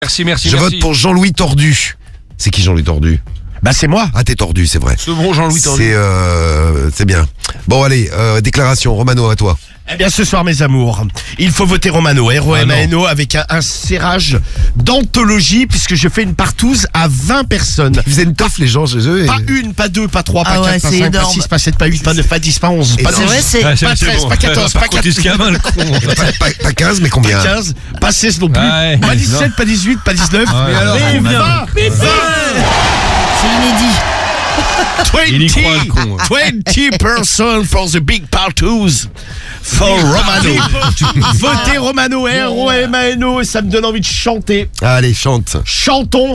Merci. Je vote pour Jean-Louis Tordu. C'est qui Jean-Louis Tordu? Bah c'est moi. Ah, t'es tordu, c'est vrai. Ce bon Jean-Louis Tordu. C'est bien. Bon, allez, déclaration, Romano, à toi. Eh bien ce soir mes amours, il faut voter Romano, R-O-M-A-N-O, avec un serrage d'anthologie, puisque je fais une partouze à 20 personnes. Ils faisaient une toffe les gens chez eux. Pas une, pas deux, pas trois, pas Ah ouais, quatre, pas c'est 5, pas énorme. 6, pas 7, pas 8, pas 9, pas 10, pas 11, pas C'est 12, vrai, c'est. pas 13, pas 14, pas 14, Pas 15, mais combien? pas 15, pas 16 non plus, Ouais, pas non. 17, pas 18, pas 19, Mais alors, mais combien 20, C'est inédit. 20, Il y croit, le con. 20 persons for the big partous for Romano. Votez Romano, R-O-M-A-N-O, et ça me donne envie de chanter. Allez, chante. Chantons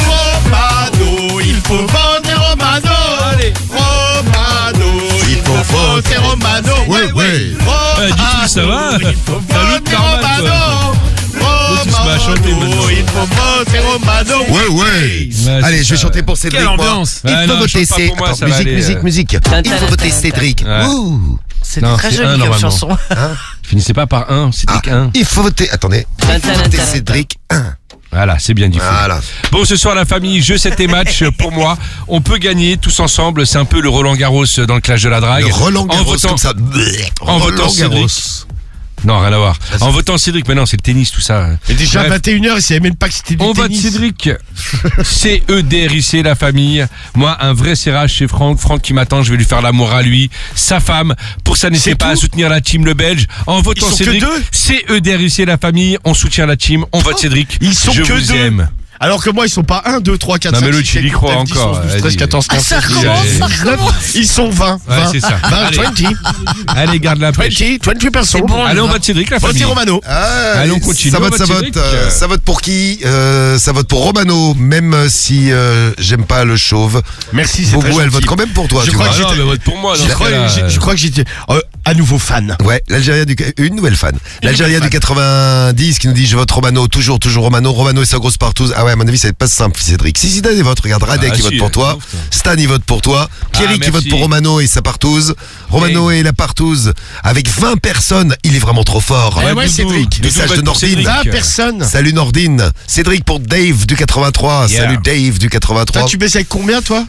Romano, il faut voter Romano. Allez, Romano, il faut voter Romano. Ouais. Du tout, ça va. Il faut T'as le voter normal, Romano. tu te mets à chanter maintenant. Il faut voter Romano. Ouais. Ouais, Allez, c'est je vais ça. chanter pour Cédric. Quelle moi. ambiance. Il Ouais, faut non, voter chante pas pour moi, Attends, ça va aller. musique. Il faut voter Cédric. Tin. Ouh. C'est Non, très c'est joli un, comme normalement. chanson. Finissez pas par 1, c'était qu'un. Il faut voter. Attendez. Il faut voter Cédric. Voilà, c'est bien dit. Voilà. Bon, ce soir, la famille, jeu, c'était match. Pour moi, on peut gagner tous ensemble. C'est un peu le Roland Garros dans le clash de la drague. Le Roland En Garros votant- comme ça. en votant Roland Garros. Cédric. Non, rien à voir. En votant Cédric, mais non, c'est le tennis, tout ça. Et déjà Bref. 21h, il savait même pas que c'était du On vote tennis. Cédric. C-E-D-R-I-C, la famille. Moi, un vrai serrage chez Franck. Franck qui m'attend, je vais lui faire l'amour à lui. Sa femme. Pour ça, n'hésitez C'est pas à tout soutenir la team Le Belge. En votant Ils sont que Cédric. deux C-E-D-R-I-C, la famille. On soutient la team. On vote Cédric. Ils sont je que vous deux. aime. Alors que moi, ils sont pas 1, 2, 3, 4, Non, 5, mais 6, l'autre, 7, il y 8, croit 9, 10, encore. 11, 12, 13, Vas-y. 14, 15, Ça 16, recommence, 17, ça 19. recommence. Ils sont 20. Ouais, 20, c'est ça. 20, Allez. 20. Allez, garde la pêche. 20 personnes. C'est bon. Allez, on vote Cédric, la famille. Votez Romano. Ah, Allez, on continue. Ça On vote, vote Cédric. ça vote pour qui? Ça vote pour Romano, même si j'aime pas le chauve. Merci, c'est très Boubou, elle vote gentil. quand même pour toi. Je tu crois vois. que Ah non, j'étais- mais vote pour moi. dans Je ce crois, cas-là. je crois que j'étais à nouveau fan. Ouais, une nouvelle fan. L'Algérien du 90 qui nous dit je vote Romano, toujours Romano. Romano et sa grosse partouze. Ah ouais, à mon avis, ça va être pas simple, Cédric. Si t'as des votes, regarde Radek qui si, vote pour toi. ouf, ça. Stan il vote pour toi. Pierry qui vote merci. pour Romano et sa partouze. Romano et la partouze avec 20 personnes. Il est vraiment trop fort. Ouais, Doudou. Cédric. Doudou Message vote de pour Nordine. Cédric. 20 personnes. Salut Nordine. Cédric pour Dave du 83. Yeah. Salut Dave du 83. Toi, tu baisses avec combien, toi?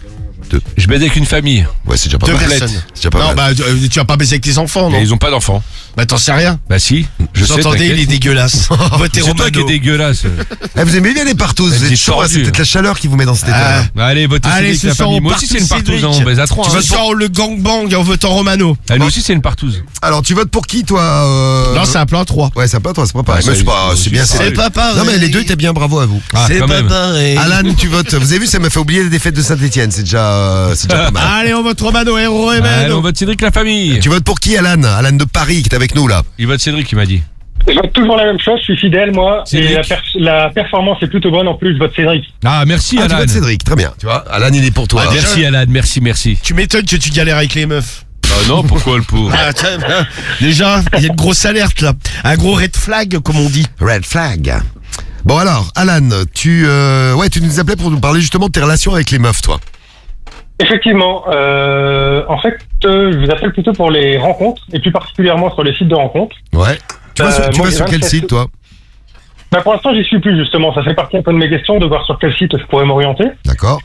Je baise avec une famille. Ouais, c'est déjà pas 2 mal. personnes. C'est déjà pas Non, mal. bah, tu vas pas baiser avec tes enfants, Et non? ils ont pas d'enfants. Bah, t'en sais rien. Bah si. Je sais, J'entendais, il est t'inquiète. dégueulasse. Votez C'est toi qui es Romano. dégueulasse. Eh, vous aimez bien les partous, Elle vous êtes dit chaud, hein, tordu. c'est peut-être la chaleur qui vous met dans cet état. Allez, votez Allez, Cédric, ce la soir, famille. on Moi aussi, c'est une partouze partouze. Cédric. On baise à 3. Tu vas sors le gangbang en votant Romano. Nous aussi, c'est une partouze. Alors, tu votes pour qui, toi Non, c'est un plan à 3. Ouais, c'est pas toi, c'est pas pareil. Ouais, Mais ça, c'est pas, il faut c'est bien, aussi c'est pas. pareil. Non, mais les deux étaient bien, bravo à vous. Ah, quand même. pareil. Alan, tu votes. Vous avez vu, ça m'a fait oublier les défaites de Saint-Etienne. C'est déjà pas mal. Allez, on vote Romano, Allez, on R-O-M-A-N-O. vote Cédric, la famille. Tu votes pour qui, Alan? Alan de Paris, qui est avec nous, là. Il vote Cédric, il m'a dit. Je vote toujours la même chose, je suis fidèle moi, Cédric. et la performance est plutôt bonne en plus, je vote Cédric. Ah, merci, Ah, tu Alan. votes Cédric, très bien. Tu vois, Alan, il est pour toi. Ah, merci, Alan. Merci. Tu m'étonnes que tu galères avec les meufs. Ah non, pourquoi le pauvre? Ah, tiens, déjà, il y a une grosse alerte là. Un gros red flag, comme on dit. Red flag. Bon, alors, Alan, tu nous appelais pour nous parler justement de tes relations avec les meufs, toi. Effectivement, en fait, je vous appelle plutôt pour les rencontres, et plus particulièrement sur les sites de rencontres. Ouais. Tu vas sur, moi, j'ai quel 27 site, toi? Bah, pour l'instant, j'y suis plus justement, ça fait partie un peu de mes questions, de voir sur quel site je pourrais m'orienter. D'accord.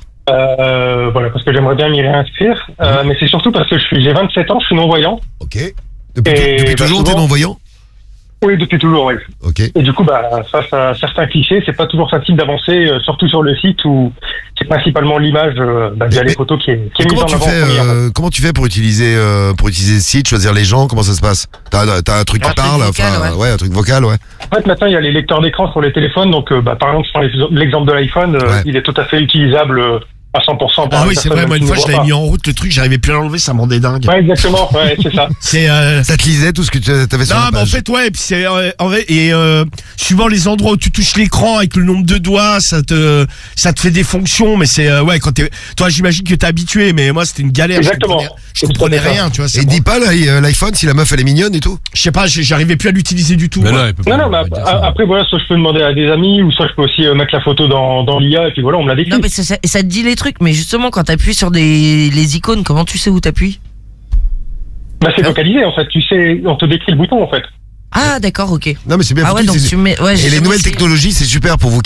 Voilà, parce que j'aimerais bien m'y réinscrire, mais c'est surtout parce que j'ai 27 ans, je suis non-voyant. Ok. Depuis Et toujours, bah, t'es non-voyant? Oui, depuis toujours, oui. Ok. Et du coup, face à certains clichés, c'est pas toujours facile d'avancer, surtout sur le site où c'est principalement l'image via les photos qui est mise Comment en tu avant. fais en premier, en fait. comment tu fais pour utiliser le site, choisir les gens, comment ça se passe? T'as un truc qui Un truc parle, vocal, un truc vocal, ouais. En fait, maintenant, il y a les lecteurs d'écran sur les téléphones, donc par exemple, je prends l'exemple de l'iPhone, Ouais. il est tout à fait utilisable à 100%. Ah oui, c'est vrai, moi une fois je l'avais mis en route, le truc, j'arrivais plus à l'enlever, ça me rendait dingue. Ouais, exactement, ouais, c'est ça. C'est Ça te lisait tout ce que tu avais sur non, la mais en page. fait, ouais, et puis c'est en vrai, et suivant les endroits où tu touches l'écran avec le nombre de doigts, ça te fait des fonctions, mais c'est ouais, quand toi, j'imagine que t'es habitué, mais moi c'était une galère. Exactement. Je comprenais rien, tu vois. Et dis pas l'iPhone si la meuf elle est mignonne et tout. Je sais pas, j'arrivais plus à l'utiliser du tout. Mais moi. non, il peut pas. Non, on va mais dire ça. après, voilà, soit je peux demander à des amis, ou soit je peux aussi mettre la photo dans l'IA, et puis voilà, on me l'a décrit. Non, mais ça te dit les trucs, mais justement, quand t'appuies sur les icônes, comment tu sais où t'appuies? C'est localisé, en fait, tu sais, on te décrit le bouton, en fait. Ah, d'accord, ok. Non mais c'est bien Ah foutu, ouais, donc c'est- tu mets. Ouais, Et les j'ai nouvelles essayé. technologies, c'est super pour vous qui